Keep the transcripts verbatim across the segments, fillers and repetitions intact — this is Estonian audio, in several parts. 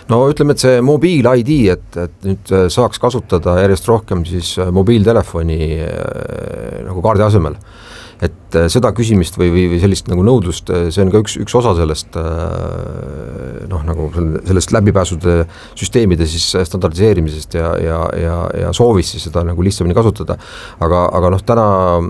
no ütleme, et see mobiil-I D, et, et nüüd saaks kasutada järjest rohkem siis mobiiltelefoni nagu kaardi asemel. Et seda küsimist või, või, või sellist nagu nõudlust, see on ka üks, üks osa sellest noh, nagu sellest läbipääsude süsteemide siis standardiseerimisest ja, ja, ja, ja soovis siis seda nagu lihtsamini kasutada. Aga, aga noh, täna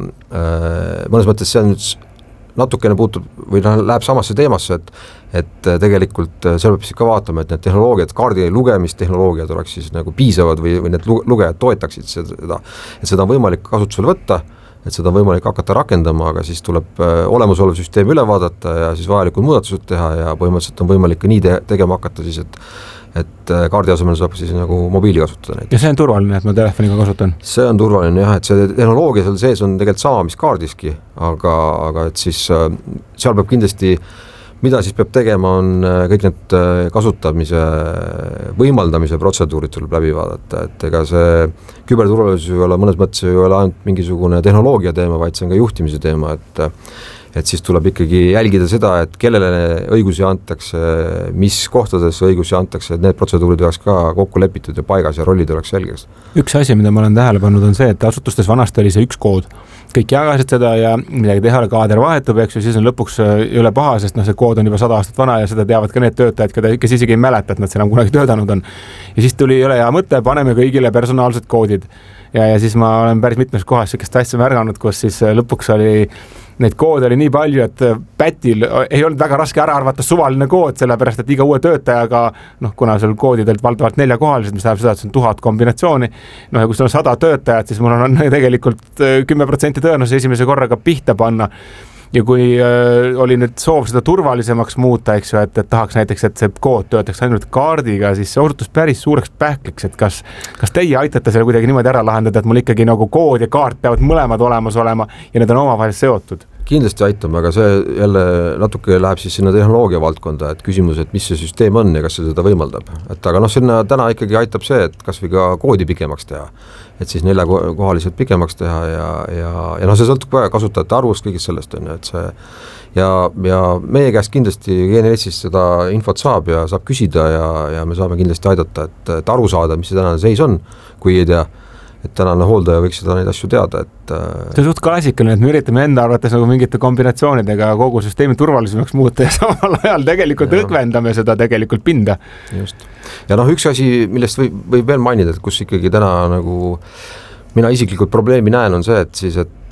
mõnes mõttes see on nüüd natukene puutub või noh, läheb samasse teemasse, et, et tegelikult seal peab siis ka vaatama, et need tehnoloogiad, kaardi lugemistehnoloogiad oleks siis nagu piisavad või, või need lugejad toetaksid seda, et seda on võimalik kasutusele võtta, et seda on võimalik hakata rakendama, aga siis tuleb olemasolev süsteem üle vaadata ja siis vajalikud muudatused teha ja põhimõtteliselt on võimalik ka nii te- tegema hakata siis, et et kaardi asemel saab siis nagu mobiili kasutada näiteks. Ja see on turvaline, et ma telefoniga kasutan? See on turvaline jah, et see tehnoloogia seal sees on tegelikult sama, mis kaardiski, aga, aga et siis seal peab kindlasti, mida siis peab tegema, on kõik need kasutamise, võimaldamise protseduurid tuleb läbi vaadata, et ega see küberturvalisus ei ole mõnes mõttes ei ole ainult mingisugune tehnoloogia teema, vaid see on ka juhtimise teema, et et siis tuleb ikkagi jälgida seda, et kellele õigusi antakse, mis kohtades õigusi antakse, et need protseduurid oleks ka kokku lepitud ja paigas ja rollid oleks selgeks. Üks asi, mida ma olen tähele pannud, on see, et asutustes vanasti oli see üks kood. Kõik jagasid seda ja midagi teha, kaader vahetub, eks ju, siis on lõpuks üle paha, sest no, see kood on juba sada aastat vana ja seda teavad ka need töötajad, kes isegi ei mäleta, et nad seal kunagi töötanud on. Ja siis tuli üle hea mõte, paneme kõigile personaalsed koodid. Ja, ja siis ma olen päris mitmes kohas sellist asja märganud, kus siis lõpuks oli neid koode oli nii palju, et pätil ei olnud väga raske ära arvata suvaline kood, sellepärast, et iga uue töötajaga, noh, kuna seal koodidelt valdavalt nelja kohalised, mis tähendab seda, et see on tuhat kombinatsiooni, noh, ja kui sul on sada töötajat, siis mul on tegelikult kümme protsenti tõenäosus esimese korraga pihta panna. Ja kui äh, oli nüüd soov seda turvalisemaks muuta, eks ju, et, et tahaks näiteks, et see kood töötaks ainult kaardiga, siis see osutus päris suureks pähkliks, et kas, kas teie aitate selle kuidagi niimoodi ära lahendada, et mul ikkagi nagu kood ja kaart peavad mõlemad olemas olema ja need on omavahel seotud? Kindlasti aitame, aga see jälle natuke läheb siis sinna tehnoloogia valdkonda, et küsimus, et mis see süsteem on ja kas see seda võimaldab. Et aga noh, sinna täna ikkagi aitab see, et kas või ka koodi pikemaks teha, et siis nelja kohaliselt pikemaks teha ja, ja, ja noh, see sõltub ka kasutajate arvust kõigist sellest on, et see ja, ja meie käest kindlasti G N S-is seda infot saab ja saab küsida ja, ja me saame kindlasti aidata, et, et aru saada, mis see tänane seis on, kui ei tea, et tänane hooldaja võiks seda neid asju teada, et see on suht klassikaline, et me üritame enda arvates nagu mingite kombinatsioonidega kogu süsteemi turvalisemaks muuta ja samal ajal tegelikult ja. õgvendame seda tegelikult pinda. Just. Ja noh, üks asi, millest võib, võib veel mainida, et kus ikkagi täna nagu mina isiklikult probleemi näen, on see, et siis, et,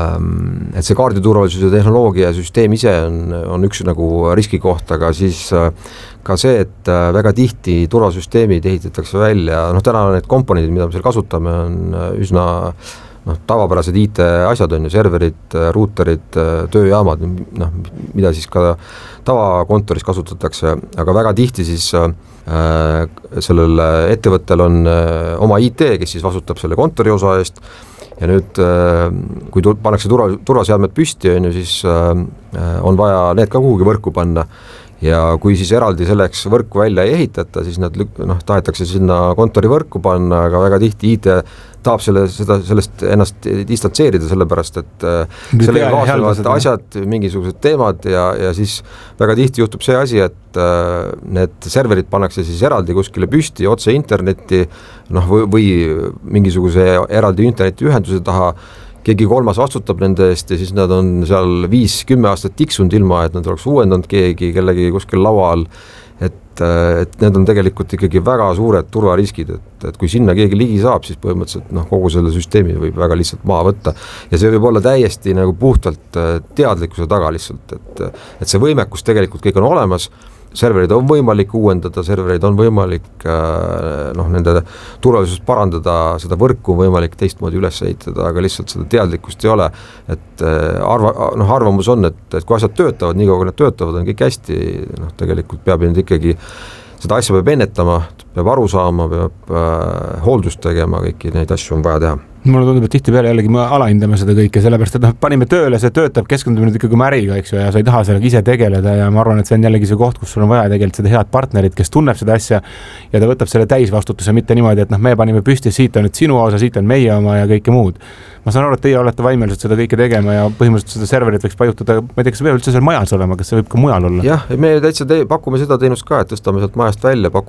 et see kaarditurvalisuse tehnoloogia ja süsteem ise on, on üks nagu riskikoht, aga siis ka see, et väga tihti turvasüsteemid ehitatakse välja, noh täna need komponendid, mida me seal kasutame, on üsna noh, tavapärased I T asjad on ju, serverid, ruuterid, tööjaamad, noh, mida siis ka tavakontoris kasutatakse, aga väga tihti siis äh, sellel ettevõttel on äh, oma I T, kes siis vastutab selle kontori osa eest ja nüüd äh, kui tu- pannakse turva, turvaseadmed püsti, on ju, siis äh, on vaja need ka kuhugi võrku panna ja kui siis eraldi selleks võrku välja ei ehitata, siis nad noh, tahetakse sinna kontori võrku panna, aga väga tihti I T tahab selle, seda, sellest ennast distantseerida, sellepärast, et sellega kaasnevad asjad, mingisugused teemad ja, ja siis väga tihti juhtub see asi, et need serverid pannakse siis eraldi kuskile püsti, otse internetti, noh, või, või mingisuguse eraldi internetiühenduse taha, keegi kolmas vastutab nende eest ja siis nad on seal viis kümme aastat tiksunud ilma, et nad oleks uuendanud keegi, kellegi kuskil laua all, et, et need on tegelikult ikkagi väga suured turvariskid, et, et kui sinna keegi ligi saab, siis põhimõtteliselt noh, kogu selle süsteemi võib väga lihtsalt maha võtta ja see võib olla täiesti nagu puhtalt teadlikkuse taga lihtsalt, et, et see võimekus tegelikult kõik on olemas, serverid on võimalik uuendada, serverid on võimalik noh, nende turvalisust parandada, seda võrku on võimalik teistmoodi üles ehitada, aga lihtsalt seda teadlikkust ei ole, et arva, noh, arvamus on, et, et kui asjad töötavad, nii kaua kui need töötavad, on kõik hästi, noh, tegelikult peab nüüd ikkagi seda asja peab ennetama, peab aru saama, peab äh, hooldust tegema, kõiki neid asju on vaja teha. Mulle tundub, et tihti peale jällegi me alahindame seda kõike, sellepärast, et noh, panime tööle, see töötab, keskendume nüüd ikkagi märiga, eks ju, ja sa ei taha sellega ise tegeleda ja ma arvan, et see on jällegi see koht, kus sul on vaja tegelikult seda head partnerit, kes tunneb seda asja ja ta võtab selle täisvastutuse, mitte niimoodi, et noh, me panime püsti, siit on nüüd sinu osa, siit on meie oma ja kõike muud. Ma saan aru, et teie olete vaimelised seda kõike tegema ja põhimõtteliselt seda serverit võiks pajutada, ma ei tea, kas see peab üldse seal majas olema, kas see võib ka mujal olla? Jah, me täitsa te- pakume seda teenust ka, et tõstame sealt majast välja,